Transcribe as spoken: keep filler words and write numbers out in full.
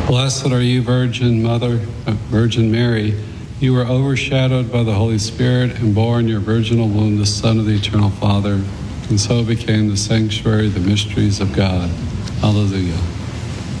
Blessed are you, Virgin Mother, uh, Virgin Mary. You were overshadowed by the Holy Spirit and bore in your virginal womb the Son of the Eternal Father, and so became the sanctuary of the mysteries of God. Hallelujah.